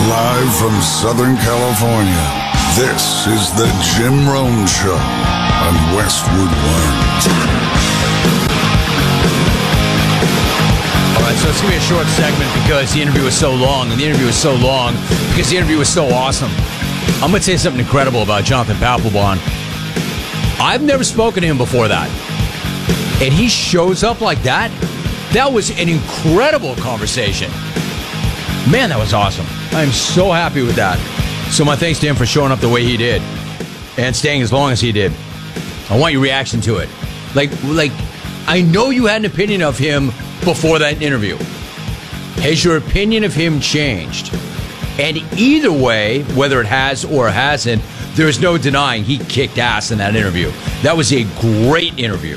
Live from Southern California, this is the Jim Rome Show on Westwood One. All right, so it's going to be a short segment because the interview was so long, and the interview was so long because the interview was so awesome. I'm going to say something incredible about Jonathan Papelbon. I've never spoken to him before that. And he shows up like that? That was an incredible conversation. Man, that was awesome. I'm so happy with that. So my thanks to him for showing up the way he did and staying as long as he did. I want your reaction to it. Like I know you had an opinion of him before that interview. Has your opinion of him changed? And either way, whether it has or hasn't, there's no denying he kicked ass in that interview. That was a great interview.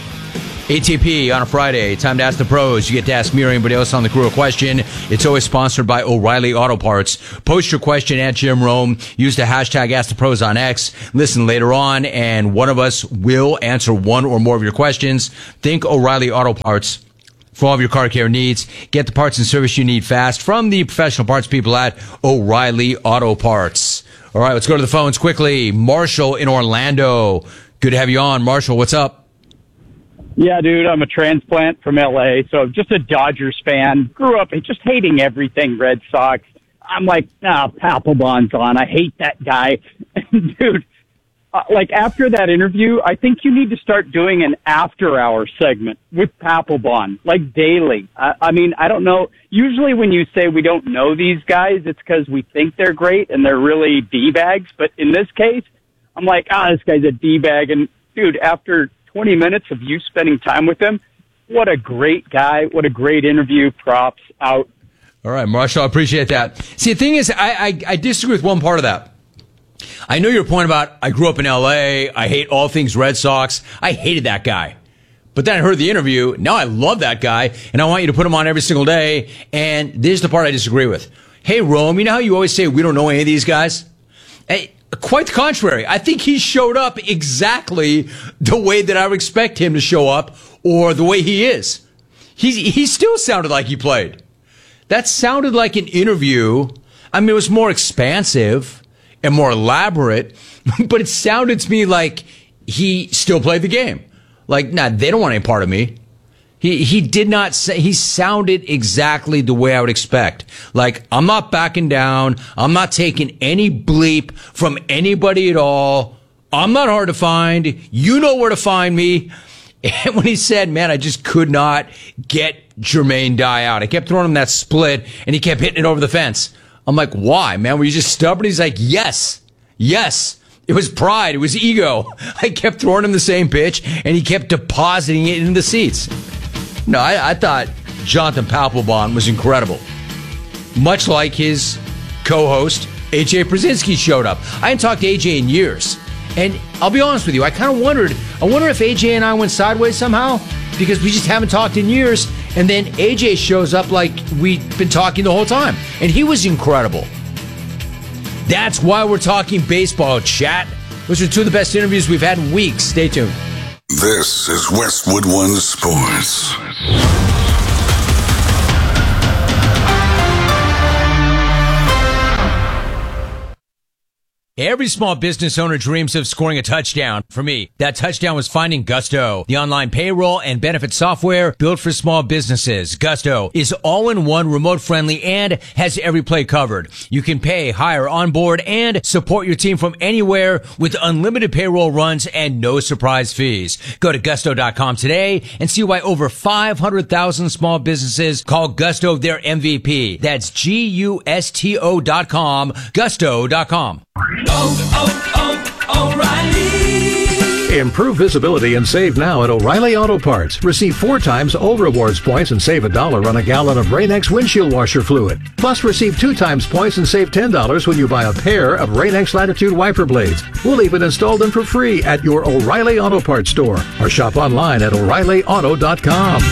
ATP on a Friday, time to ask the pros. You get to ask me or anybody else on the crew a question. It's always sponsored by O'Reilly Auto Parts. Post your question at Jim Rome. Use the hashtag Ask the Pros on X. Listen later on, and one of us will answer one or more of your questions. Think O'Reilly Auto Parts for all of your car care needs. Get the parts and service you need fast from the professional parts people at O'Reilly Auto Parts. All right, let's go to the phones quickly. Marshall in Orlando. Good to have you on. Marshall, what's up? Yeah, dude, I'm a transplant from L.A., so just a Dodgers fan. Grew up just hating everything Red Sox. I'm like, Papelbon's on. I hate that guy. Dude, after that interview, I think you need to start doing an after-hour segment with Papelbon, like daily. I mean, I don't know. Usually when you say we don't know these guys, it's because we think they're great and they're really D-bags. But in this case, I'm like, this guy's a D-bag. And, dude, after 20 minutes of you spending time with him, what a great guy. What a great interview. Props out. All right, Marshall, I appreciate that. See, the thing is, I disagree with one part of that. I know your point about I grew up in L.A., I hate all things Red Sox. I hated that guy. But then I heard the interview. Now I love that guy, and I want you to put him on every single day. And this is the part I disagree with. Hey, Rome, you know how you always say we don't know any of these guys? Hey, quite the contrary. I think he showed up exactly the way that I would expect him to show up, or the way he is. He still sounded like he played. That sounded like an interview. I mean, it was more expansive and more elaborate, but it sounded to me like he still played the game. Like, they don't want any part of me. He did not say, he sounded exactly the way I would expect. Like, I'm not backing down. I'm not taking any bleep from anybody at all. I'm not hard to find. You know where to find me. And when he said, man, I just could not get Jermaine Dye out. I kept throwing him that split, and he kept hitting it over the fence. I'm like, why, man? Were you just stubborn? He's like, yes. It was pride. It was ego. I kept throwing him the same pitch, and he kept depositing it in the seats. No, I thought Jonathan Papelbon was incredible. Much like his co-host, AJ Brzezinski, showed up. I hadn't talked to AJ in years. And I'll be honest with you, I kind of wonder if AJ and I went sideways somehow, because we just haven't talked in years. And then AJ shows up like we've been talking the whole time. And he was incredible. That's why we're talking baseball, chat. Those are two of the best interviews we've had in weeks. Stay tuned. This is Westwood One Sports. Every small business owner dreams of scoring a touchdown. For me, that touchdown was finding Gusto, the online payroll and benefit software built for small businesses. Gusto is all-in-one, remote-friendly, and has every play covered. You can pay, hire, onboard, and support your team from anywhere with unlimited payroll runs and no surprise fees. Go to Gusto.com today and see why over 500,000 small businesses call Gusto their MVP. That's Gusto.com, Gusto.com. O'Reilly. Improve visibility and save now at O'Reilly Auto Parts. Receive 4 times O Rewards points and save $1 on a gallon of Rain-X windshield washer fluid. Plus, receive 2 times points and save $10 when you buy a pair of Rain-X Latitude wiper blades. We'll even install them for free at your O'Reilly Auto Parts store or shop online at O'ReillyAuto.com.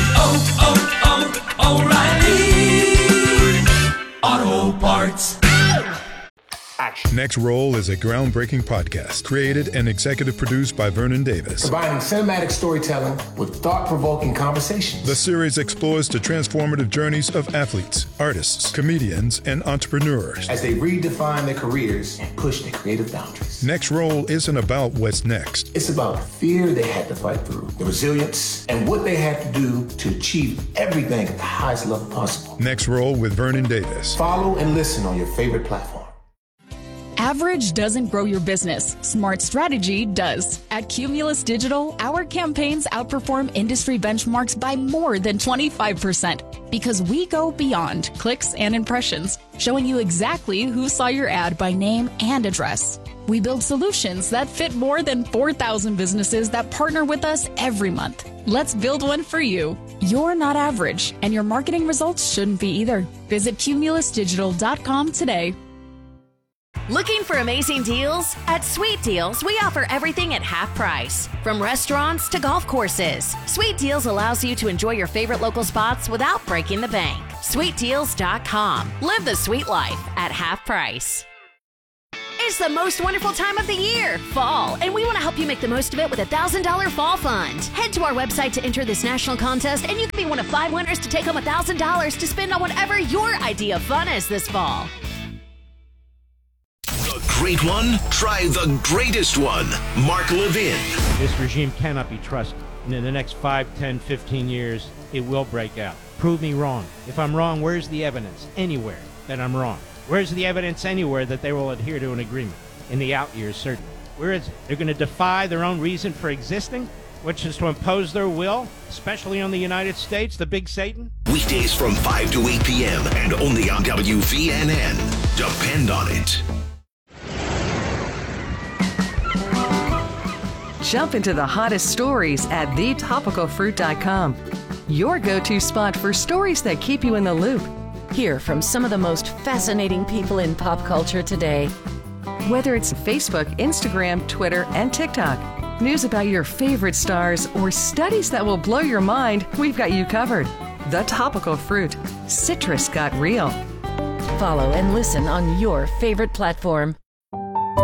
O'Reilly Auto Parts. action. Next Roll is a groundbreaking podcast created and executive produced by Vernon Davis. Combining cinematic storytelling with thought-provoking conversations. The series explores the transformative journeys of athletes, artists, comedians, and entrepreneurs as they redefine their careers and push their creative boundaries. Next Roll isn't about what's next. It's about the fear they had to fight through, the resilience, and what they had to do to achieve everything at the highest level possible. Next Roll with Vernon Davis. Follow and listen on your favorite platform. Average doesn't grow your business. Smart strategy does. At Cumulus Digital, our campaigns outperform industry benchmarks by more than 25% because we go beyond clicks and impressions, showing you exactly who saw your ad by name and address. We build solutions that fit more than 4,000 businesses that partner with us every month. Let's build one for you. You're not average, and your marketing results shouldn't be either. Visit cumulusdigital.com today. Looking for amazing deals? At Sweet Deals, we offer everything at half price. From restaurants to golf courses, Sweet Deals allows you to enjoy your favorite local spots without breaking the bank. SweetDeals.com. Live the sweet life at half price. It's the most wonderful time of the year, fall, and we want to help you make the most of it with a $1,000 fall fund. Head to our website to enter this national contest, and you can be one of 5 winners to take home $1,000 to spend on whatever your idea of fun is this fall. The great one? Try the greatest one. Mark Levin. This regime cannot be trusted. And in the next 5, 10, 15 years, it will break out. Prove me wrong. If I'm wrong, where's the evidence anywhere that I'm wrong? Where's the evidence anywhere that they will adhere to an agreement? In the out years, certainly. Where is it? They're going to defy their own reason for existing, which is to impose their will, especially on the United States, the big Satan? Weekdays from 5 to 8 p.m. and only on WVNN. Depend on it. Jump into the hottest stories at thetopicalfruit.com. Your go-to spot for stories that keep you in the loop. Hear from some of the most fascinating people in pop culture today. Whether it's Facebook, Instagram, Twitter, and TikTok, news about your favorite stars, or studies that will blow your mind, we've got you covered. The Topical Fruit. Citrus got real. Follow and listen on your favorite platform.